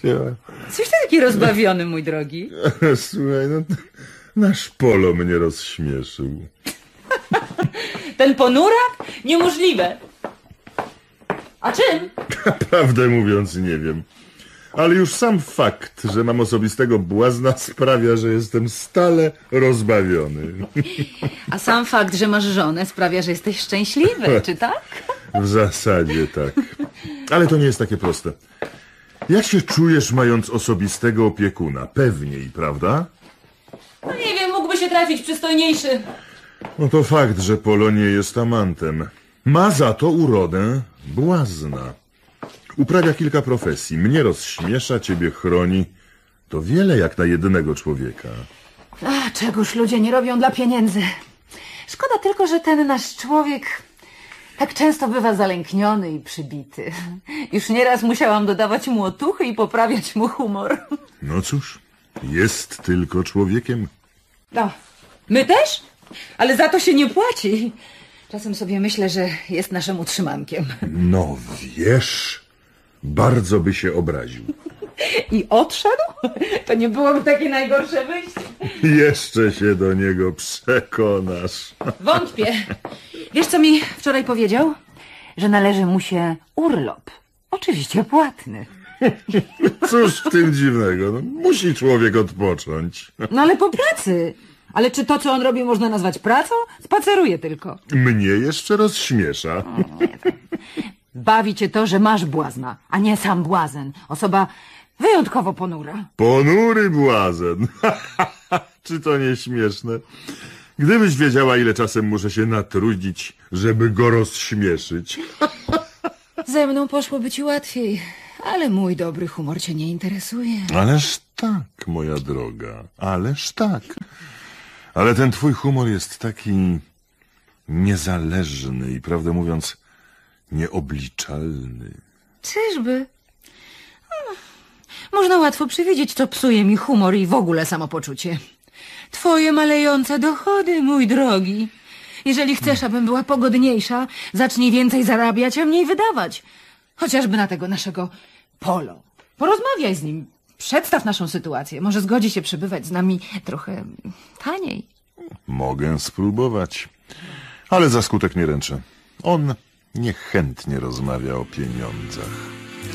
śpiewa. Coś ty taki rozbawiony, mój drogi. Słuchaj, no nasz Polo mnie rozśmieszył. Ten ponurak? Niemożliwe. A czym? Prawdę mówiąc, nie wiem. Ale już sam fakt, że mam osobistego błazna, sprawia, że jestem stale rozbawiony. A sam fakt, że masz żonę, sprawia, że jesteś szczęśliwy, czy tak? W zasadzie tak. Ale to nie jest takie proste. Jak się czujesz, mając osobistego opiekuna? Pewniej, prawda? No nie wiem, mógłby się trafić przystojniejszy. No to fakt, że Polo nie jest amantem. Ma za to urodę błazna. Uprawia kilka profesji. Mnie rozśmiesza, ciebie chroni. To wiele jak na jednego człowieka. A, czegoż ludzie nie robią dla pieniędzy. Szkoda tylko, że ten nasz człowiek tak często bywa zalękniony i przybity. Już nieraz musiałam dodawać mu otuchy i poprawiać mu humor. No cóż, jest tylko człowiekiem. No, my też? Ale za to się nie płaci. Czasem sobie myślę, że jest naszym utrzymankiem. No wiesz, bardzo by się obraził. I odszedł? To nie byłoby takie najgorsze wyjście. Jeszcze się do niego przekonasz. Wątpię. Wiesz, co mi wczoraj powiedział? Że należy mu się urlop. Oczywiście płatny. Cóż w tym dziwnego? No, musi człowiek odpocząć. No ale po pracy. Ale czy to, co on robi, można nazwać pracą? Spaceruje tylko. Mnie jeszcze rozśmiesza. Bawi cię to, że masz błazna, a nie sam błazen. Osoba wyjątkowo ponura. Ponury błazen. Czy to nie śmieszne? Gdybyś wiedziała, ile czasem muszę się natrudzić, żeby go rozśmieszyć. Ze mną poszłoby ci łatwiej, ale mój dobry humor cię nie interesuje. Ależ tak, moja droga, ależ tak. Ale ten twój humor jest taki niezależny i, prawdę mówiąc, nieobliczalny. Czyżby? Można łatwo przewidzieć, co psuje mi humor i w ogóle samopoczucie. Twoje malejące dochody, mój drogi. Jeżeli chcesz, abym była pogodniejsza, zacznij więcej zarabiać, a mniej wydawać. Chociażby na tego naszego Polo. Porozmawiaj z nim. Przedstaw naszą sytuację. Może zgodzi się przebywać z nami trochę taniej. Mogę spróbować, ale za skutek nie ręczę. On niechętnie rozmawia o pieniądzach.